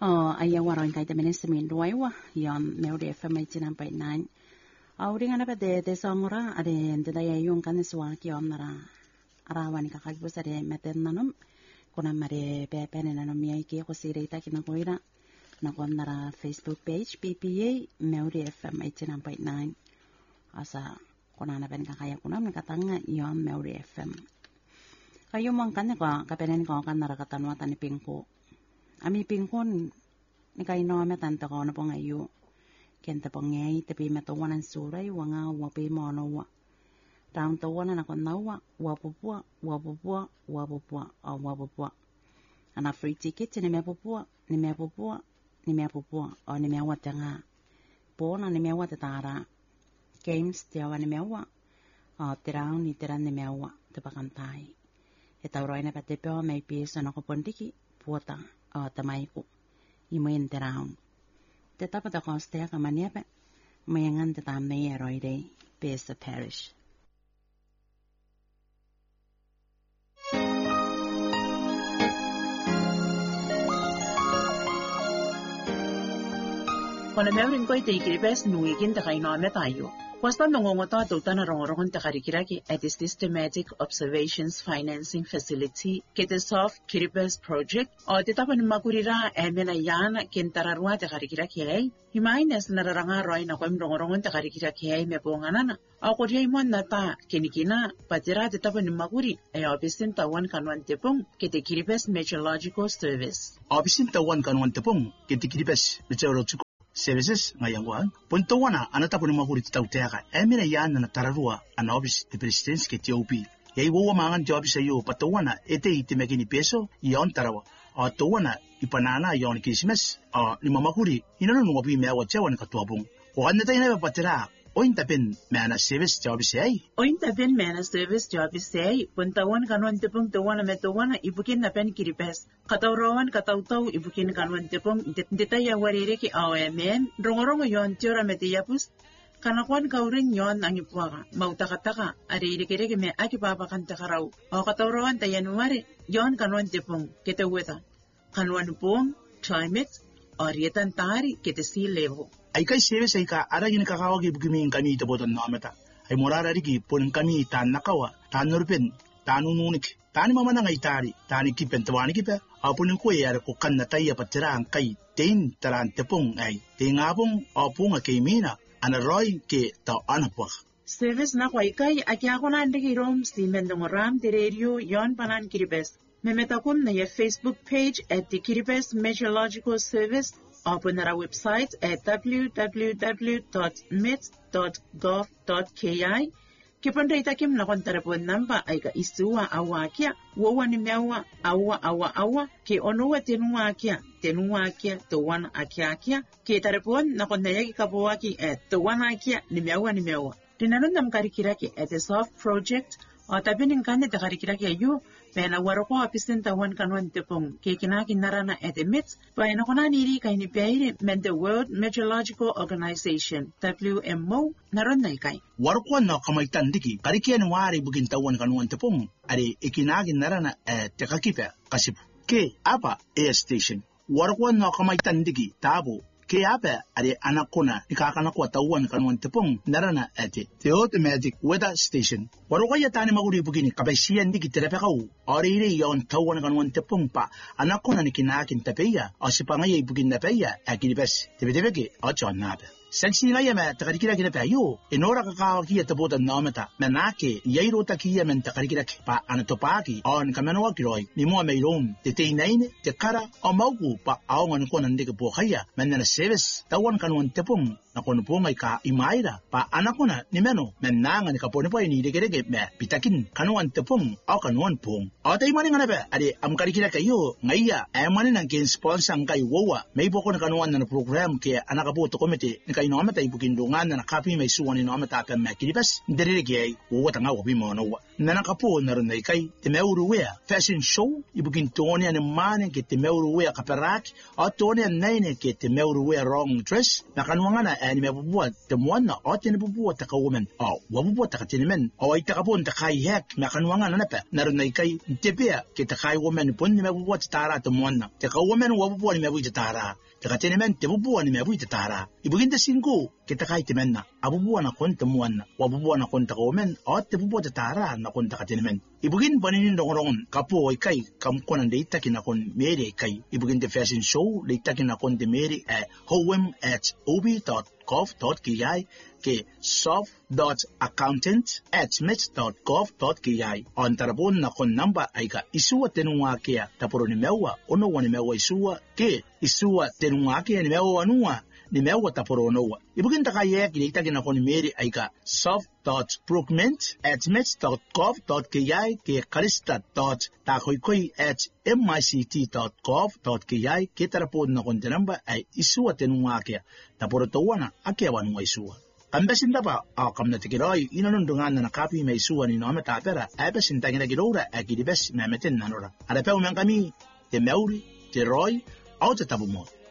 ayawaron kay tamenesimin duaywa yon meudi FM 89.9 auringa na de songora ade ndaya yung kaniswa kiyon nara arawan kakagbusa de metennanum kuna mare pepene nanom yai ki ko sirita kinakoira nakon nara Facebook page PPA meudi FM 89.9 asa kuna na ben kakaya kuna katanga yon meudi FM kayo mong kanne ko kapenen ko kan nara katanwa tani pingko ami pingkon ni kay no metanta ko na po ngayo kenta po ngay tapi matawanan suray wanga wapi mo no wa taong tawanan ako nawa wapupua ana free ticket ni me pupua o ni me wa tanga po na ni me wa tara games tiawa ni me wa tirang ni tiran ni me wa tapakantai itaw na patepo may piso na ko pondiki puota tamay ko imayin tiraw. Tetapat ako stea kamaniape mayangan tetam na yeroy day base the parish. Kung meron ko ito ikiripes nuigin takay namin tayo. Wasta nungungota tuta na rongorongon takarikiraki at the Systematic Observations Financing Facility kete soft kiripes project o titapan makurira emena yan kintararwa takarikiraki ay himaynes nararangaroy na kwem rongorongon takarikiraki ay mepunganana o kuryay mo nata kinikina patira titapan makuri ay opisin tawan kanwan tepong kete kiripes Meteorological Service. Opisin tawan kanwan tepong kete kiripes Meteorological Services ngayangwan puntawana anata pun makurit tauteka emina yana na tararua an office the president's ke TOP yai wo mangan job sa yo patawana ete itimekini peso yon tarawa o tawana ipanana yon Christmas o lima makuri inano ngobi mewa chawan katuabong ko anata ina patira ointa pen mana service job say ointa pen mana service job say puntawan kanwan tepong tawana metawana ibukin na pen kiripes katawrawan katawtaw ibukin kanwan tepong detaya warire ki awen rongorongo yon tiora metiyapus kanakwan kaurin yon ang ipuaka mautakataka aririkiriki me akipapakan takaraw o katawrawan tayanuwari yon kanwan tepong ketaweta kanwan pong climate orietan tari kete sea level ay kay service ay ka aragin kakawagi bugiming kami itabotan no amata ay morara rigi pun kami tan nakawa tan nurpen tanununik tani mama nang itari tani kipen tawani kipe apun ko yar ko kan nataya patira ang kay tin taran tepong ay tingabong apung kay mina ana roy ke ta anapwa service na kwai kai akya ko na ndigi rom si mendongoram de radio yon panan kiribes memetakun na Facebook page at the Kiribes Meteorological Service open our website at www.met.gov.ki. Kipanda itakim na kontarapon namba ay ka isuwa awakia, wawa ni mewa, awa, ki onuwa tenuwakia, tuwan akia, ki tarapon na kondayagi kapawaki at tuwan akia ni mewa. Tinanon nam karikiraki at the soft project o tabi ng kanit na karikiraki ayo, pena waro ko apisin tawan kanwan tepong kikinakin narana at emits, pena ko na niri kay ni Payre men the World Meteorological Organization, WMO, naron na ikay. Waro ko na kamaitan diki, karikian wari bugin tawan kanwan tepong, ari ikinakin narana at tekakipe, kasip, ke apa air station. Waro ko na kamaitan diki, tabo, ke apa ari anakuna ikakanakuwa tawan kanwan tepong narana ate the automatic weather station waro kaya tani maguri bugini kabasiyan diki terapekau oriri yon tawan kanwan tepong pa anakuna nikinakin tapeya o sipangay bugin na peya akilibes tebetebeke o chonnabe Saksi nga yama takarikira kina payo enora kakawaki tabotan namata manake yairo takiya men takarikira pa anatopaki on kamano kiroi ni mo mayron te teinaine te kara o mauku pa aongan ko nande po kaya menna service tawan kanwan tepong na kono po ngai ka imaira pa anakona ni meno menanga ni kapone po ni degerege me pitakin kanwan tepong o kanwan pong o tay mani ngana ba ade am karikira kayo ngaiya ay mani nang kin sponsor ngai wowa may po ko kanwan na program ke anakapo to komite ino amata ibukindungana na kapi mai suwani no amata pe makiribas ndere ge wo tanga wo bi mono wa nana kapo narunai kai te meuru wea fashion show ibukintoni ane mane ke te meuru wea kaperak o toni ane ke te meuru wea wrong dress na kanwangana ani mebubua te mwana o te bubua ta ka woman o wabubua ta ka te men o ai ta kapon ta kai hek na kanwangana na pe narunai kai te bea ke ta kai woman pon ni mebubua ta tara te mwana te ka woman wabubua ni mebu ta tara te ka te men te bubua ni mebu ta tara ibukinte singo ke ta kai te menna abubua na kon te mwana wabubua na kon ta ka woman o te bubua ta tara na kon ta ka te men ibugin paninin dongoron kapo ai kai kam konan de itaki na kon mere kai ibugin the fashion show de itaki na kon de mere howem@obi.gov.ki ke soft.accountant@met.gov.ki on tarabon na kon namba ai ka isua tenua ke taporo ni mewa ono wani mewa isua ke isua tenua ke ni mewa anua ni mewa taporo noa ibugin ta kai ek de itaki na kon mere ai ka soft.procurement@met.gov.ki ke karista.takoikoi@mict.gov.ki ke tarapon na kon namba ai isua tenua ke taporo towana ake wanu isua ambesin daba a kamna tikiroi inanundungan na kapi mai isua ni no amata pera abesin tagina girora akidibes memeten nanora ada pe umangkami te meuri te roy au te tabumo